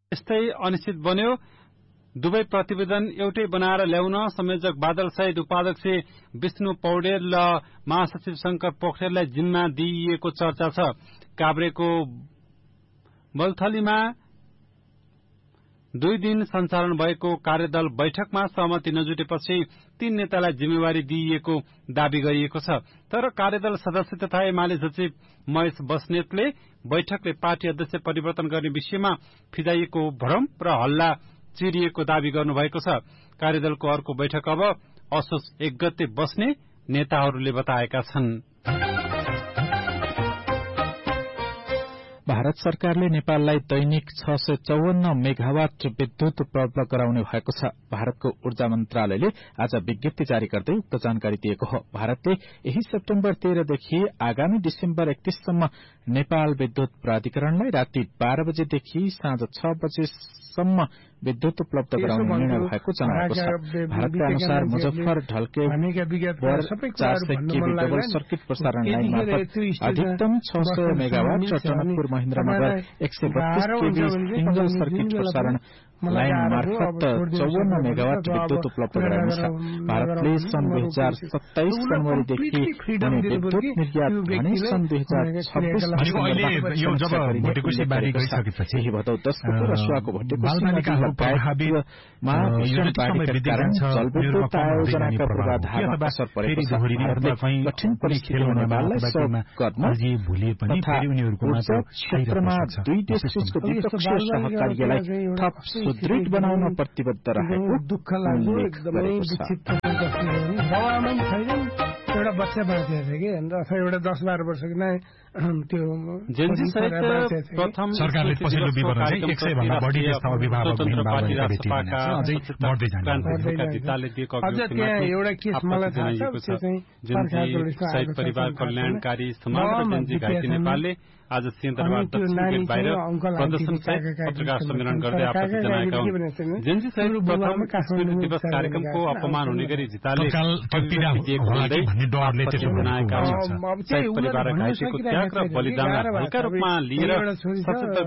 यस्तै अनिश्चित बन्यो। दुवै प्रतिवेदन एउटै बनाएर ल्याउन संयोजक बादल सहित उपाध्यक्ष विष्णु पौडेल र महासचिव शंकर पोखरेललाई जिम्मा दिइएको चर्चा छ। काभ्रेको बल्थलीमा 2 दिन सञ्चालन भएको कार्यदल बैठकमा सहमति नजुटेपछि 3 नेतालाई जिम्मेवारी दिइएको दावी गरिएको छ। तर कार्यदल सदस्य तथा एमाले सचिव महेश बस्नेतले बैठकले पार्टी अध्यक्ष परिवर्तन गर्ने विषयमा फिजाइएको भ्रम र हल्ला चिरिएको दावी गर्नुभएको छ। कार्यदलको अर्को बैठक अब असोज 1 गते बस्ने नेताहरूले बताएका छन्। भारत सरकारले नेपाललाई दैनिक 654 मेगावाट विद्युत उपलब्ध गराउने भएको छ। भारतको ऊर्जा मन्त्रालयले आज विज्ञप्ति जारी गर्दै उक्त जानकारी दिएको हो। भारतले यही सेप्टेम्बर 13 देखि आगामी डिसेम्बर 31 सम्म नेपाल विद्युत प्राधिकरणलाई राति 12 बजेदेखि साँझ 6 बजेसम्म विद्युत उपलब्ध गराउने निर्णय भएको जनाएको छ। भारतका अनुसार मुजफ्फर ढल्के 400 केबी डबल सर्किट प्रसारण लाइन मार्फत अधिकतम 600 मेगावाट र Tanakpur Mahendranagar 132 KB single circuit प्रसारण लाइन मार्फत 54 मेगावाट विद्युत उपलब्ध गराइनेछ। भारतले सन् 2027 जनवरीदेखि हुने विद्युत निर्यात भने सन् 2026 यही भदौ 10 गते रसुवाको भट्टेकोमा भीषण बाढीका कारण जलविद्युत आयोजनाका पूर्वाधारमा असर परेको छ। कठिन परिस्थितिमा नेपाललाई सहयोग गर्न तथा ऊर्जा क्षेत्रमा दुई देशबीचको द्विपक्षीय सहकार्यलाई थप सुदृढ बनाउन प्रतिबद्ध रहेको दुःख लाग्यो। एकदमै विचित्र एउटा बच्चा बाँचेको थियो कि अथवा एउटा 10-12 वर्षको नै त्यो सरकारले पछिल्लो विवरण 100 भन्दा बढी यस्ता अभिभावक एउटा केस मलाई थाहा छ, शहीद परिवार कल्याणकारी समाज र जेन्जी घाइते नेपालले आज सिंहदरबार दक्षिण बाहिर प्रदर्शन सहित पत्रकार सम्मेलन गर्दै आपत्ति जनाएका हुन्। जेन्जी सहित प्रथम स्मृति दिवस कार्यक्रमको अपमान हुने गरी जिताले जनाएका हुन्। शहीद परिवार घाइतेको त्याग र बलिदानलाई हल्का रूपमा लिएर 77